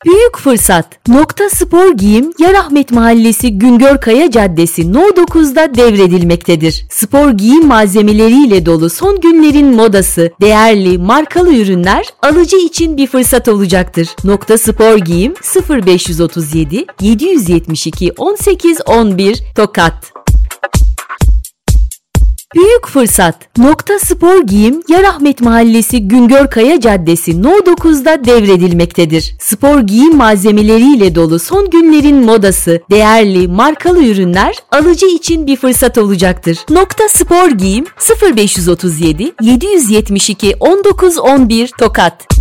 Büyük fırsat. Nokta Spor Giyim, Yarahmet Mahallesi Güngörkaya Caddesi No 9'da devredilmektedir. Spor giyim malzemeleriyle dolu son günlerin modası, değerli, markalı ürünler alıcı için bir fırsat olacaktır. Nokta Spor Giyim 0537 772 18 11 Tokat. Büyük fırsat. Nokta Spor Giyim, Yarahmet Mahallesi Güngörkaya Caddesi No 9'da devredilmektedir. Spor giyim malzemeleriyle dolu son günlerin modası, değerli, markalı ürünler alıcı için bir fırsat olacaktır. Nokta Spor Giyim 0537 772 19 11 Tokat.